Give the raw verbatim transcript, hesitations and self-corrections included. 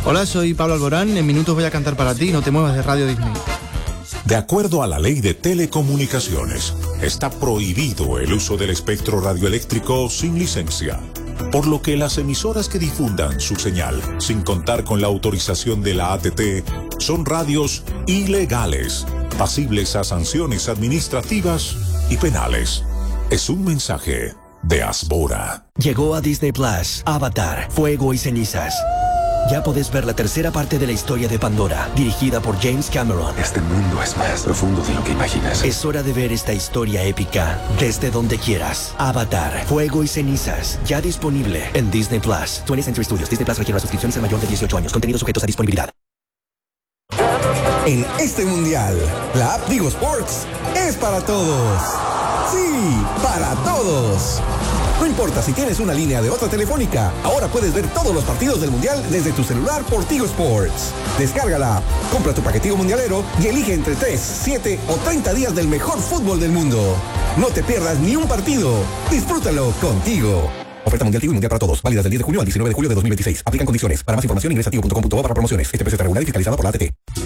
Hola, soy Pablo Alborán. En minutos voy a cantar para ti. No te muevas de Radio Disney. De acuerdo a la Ley de Telecomunicaciones, está prohibido el uso del espectro radioeléctrico sin licencia, por lo que las emisoras que difundan su señal sin contar con la autorización de la A T T son radios ilegales, pasibles a sanciones administrativas y penales. Es un mensaje de Asbora. Llegó a Disney Plus, Avatar, Fuego y Cenizas. Ya podés ver la tercera parte de la historia de Pandora, dirigida por James Cameron. Este mundo es más profundo de lo que imaginas. Es hora de ver esta historia épica desde donde quieras. Avatar, Fuego y Cenizas, ya disponible en Disney Plus. twentieth Century Studios. Disney Plus requiere una suscripción al mayor de dieciocho años. Contenidos sujetos a disponibilidad. En este mundial, la app Tigo Sports es para todos. Sí, para todos. No importa si tienes una línea de otra telefónica, ahora puedes ver todos los partidos del mundial desde tu celular por Tigo Sports. Descarga la app, compra tu paquetico mundialero y elige entre tres, siete o treinta días del mejor fútbol del mundo. No te pierdas ni un partido. Disfrútalo contigo. Oferta mundial Tigo y mundial para todos. Válidas del diez de junio al diecinueve de julio de dos mil veintiséis. Aplican condiciones. Para más información ingresa a tigo punto com punto bo para promociones. Este precio está regulado y fiscalizado por la A T T.